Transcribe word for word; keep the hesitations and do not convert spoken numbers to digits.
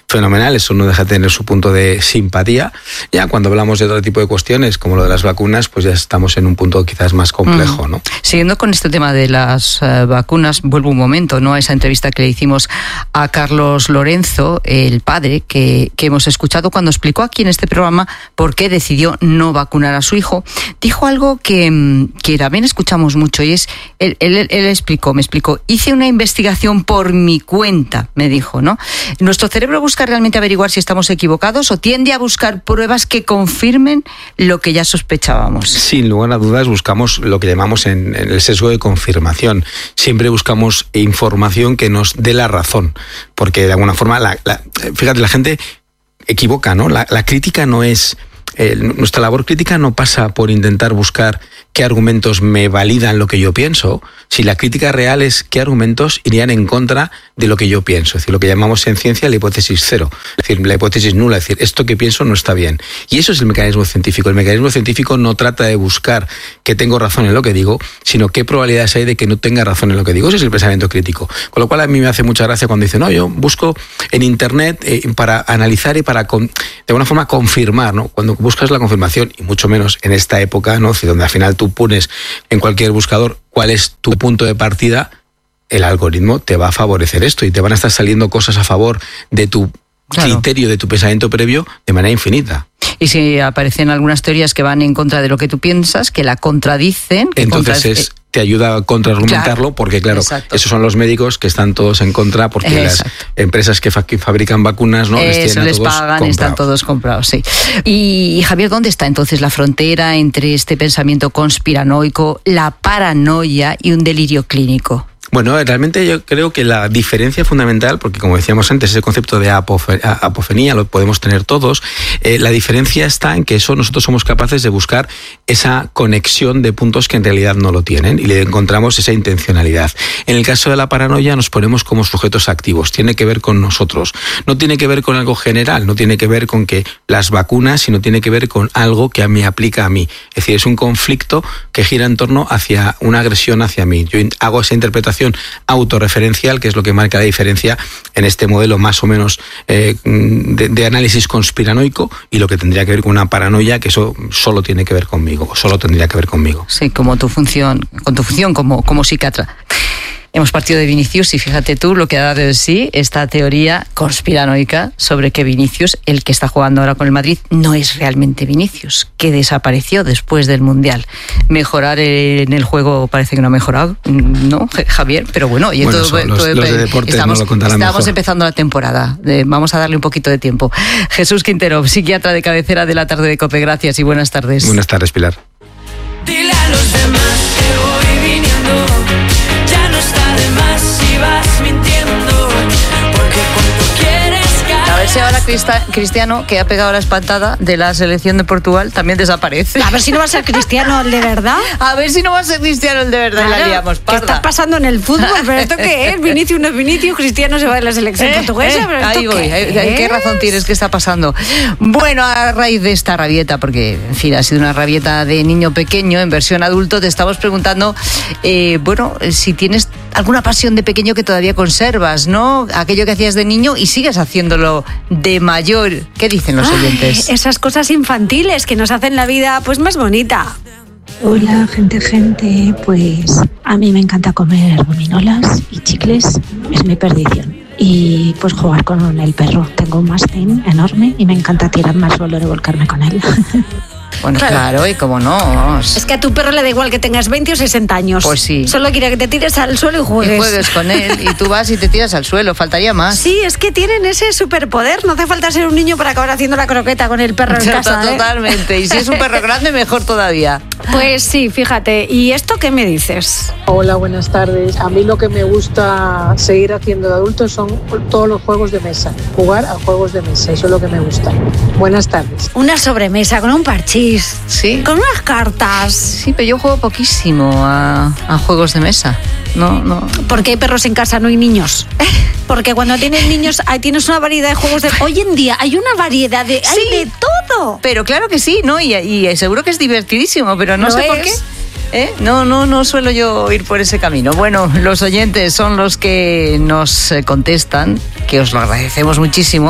fenomenal, eso no deja de tener su punto de simpatía. Ya cuando hablamos de otro tipo de cuestiones, como lo de las vacunas, pues ya estamos en un punto quizás más complejo, ¿no? Siguiendo con este tema de las uh, vacunas, vuelvo un momento, ¿no?, a esa entrevista que le hicimos a Carlos Lorenzo, el padre, que, que hemos escuchado cuando explicó aquí en este programa por qué decidió no vacunar a su hijo. Dijo algo que, que también escuchamos mucho y es, él, él, él explicó, me explicó, hice una investigación por mi cuenta, me dijo, ¿no? Nuestro cerebro busca realmente averiguar si estamos equivocados o tiende a buscar pruebas que confirmen lo que ya sospechábamos. Sin lugar a dudas buscamos lo que llamamos en, en el sesgo de confirmación. Siempre buscamos información que nos dé la razón, porque de alguna forma, la, la, fíjate, la gente equivoca, ¿no? La, la crítica no es... Eh, nuestra labor crítica no pasa por intentar buscar qué argumentos me validan lo que yo pienso, si la crítica real es qué argumentos irían en contra de lo que yo pienso, es decir, lo que llamamos en ciencia la hipótesis cero, es decir, la hipótesis nula, es decir, esto que pienso no está bien. Y eso es el mecanismo científico. El mecanismo científico no trata de buscar que tengo razón en lo que digo, ssino qué probabilidades hay de que no tenga razón en lo que digo. Ese es el pensamiento crítico. Con lo cual a mí me hace mucha gracia cuando dicen, no, yo busco en Internet eh, para analizar y para, con, de alguna forma, confirmar, ¿no? Cuando buscas la confirmación, y mucho menos en esta época, ¿no?, donde al final tú pones en cualquier buscador cuál es tu punto de partida, el algoritmo te va a favorecer esto y te van a estar saliendo cosas a favor de tu claro. criterio, de tu pensamiento previo, de manera infinita. Y si aparecen algunas teorías que van en contra de lo que tú piensas, que la contradicen... Que Entonces contra... es, te ayuda a contraargumentarlo, claro, porque claro, exacto. esos son los médicos que están todos en contra, porque exacto. las empresas que, fa- que fabrican vacunas, ¿no? Eso, les tienen a les todos pagan, comprados. Están todos comprados, sí. Y, y Javier, ¿dónde está entonces la frontera entre este pensamiento conspiranoico, la paranoia y un delirio clínico? Bueno, realmente yo creo que la diferencia fundamental, porque como decíamos antes, ese concepto de apofe- apofenía lo podemos tener todos, eh, la diferencia está en que eso nosotros somos capaces de buscar esa conexión de puntos que en realidad no lo tienen y le encontramos esa intencionalidad. En el caso de la paranoia nos ponemos como sujetos activos, tiene que ver con nosotros, no tiene que ver con algo general, no tiene que ver con que las vacunas, sino tiene que ver con algo que me aplica a mí. Es decir, es un conflicto que gira en torno hacia una agresión hacia mí. Yo hago esa interpretación autorreferencial, que es lo que marca la diferencia en este modelo más o menos eh, de, de análisis conspiranoico, y lo que tendría que ver con una paranoia, que eso solo tiene que ver conmigo, solo tendría que ver conmigo. Sí, como tu función, con tu función como, como psiquiatra. Hemos partido de Vinicius y fíjate tú lo que ha dado de sí esta teoría conspiranoica sobre que Vinicius, el que está jugando ahora con el Madrid, no es realmente Vinicius, que desapareció después del Mundial. Mejorar en el juego parece que no ha mejorado, ¿no, Javier? Pero bueno, oye, bueno, todo, los, todo, los de deportes estamos, no lo contarán estamos mejor. empezando la temporada, eh, vamos a darle un poquito de tiempo. Jesús Quintero, psiquiatra de cabecera de la tarde de COPE, gracias y buenas tardes. Buenas tardes, Pilar. Dile a los demás que voy viniendo, ya no está de más si vas mintiendo, porque cuando quieres caer... A ver si ahora Crista- Cristiano, que ha pegado la espantada de la selección de Portugal, también desaparece. A ver si no va a ser Cristiano el de verdad. A ver si no va a ser Cristiano el de verdad. Claro, y la liamos, ¿qué parda. está pasando en el fútbol? ¿Pero esto qué es? Vinicius no es Vinicius, Cristiano se va de la selección ¿Eh? portuguesa. ¿Eh? ¿Pero esto Ahí voy. qué ¿Qué, ¿Qué es? razón tienes? ¿Qué está pasando? Bueno, a raíz de esta rabieta, porque en fin, ha sido una rabieta de niño pequeño en versión adulto, te estamos preguntando, eh, bueno, si tienes alguna pasión de pequeño que todavía conservas, ¿no? Aquello que hacías de niño y sigues haciéndolo de mayor. ¿Qué dicen los oyentes? Ay, esas cosas infantiles que nos hacen la vida pues más bonita. Hola, gente, gente. Pues a mí me encanta comer gominolas y chicles, es mi perdición. Y pues jugar con el perro. Tengo un mastín enorme y me encanta tirarme al suelo y revolcarme con él. Bueno, claro, claro, y cómo no. Es que a tu perro le da igual que tengas veinte o sesenta años. Pues sí. Solo quiere que te tires al suelo y juegues. Y juegues con él, y tú vas y te tiras al suelo, faltaría más. Sí, es que tienen ese superpoder. No hace falta ser un niño para acabar haciendo la croqueta con el perro en casa. Totalmente. ¿eh? Y si es un perro grande, mejor todavía. Pues sí, fíjate. ¿Y esto qué me dices? Hola, buenas tardes. A mí lo que me gusta seguir haciendo de adulto son todos los juegos de mesa. Jugar a juegos de mesa, eso es lo que me gusta. Buenas tardes. Una sobremesa con un parchís. Sí. Con unas cartas. Sí, pero yo juego poquísimo a, a juegos de mesa. No, no. ¿Por qué hay perros en casa, no hay niños? Porque cuando tienes niños ahí tienes una variedad de juegos de... Hoy en día hay una variedad de... Sí, hay de todo. Pero claro que sí, ¿no? Y, y seguro que es divertidísimo, pero no Lo sé es. por qué. ¿Eh? No, no, no suelo yo ir por ese camino. Bueno, los oyentes son los que nos contestan, que os lo agradecemos muchísimo.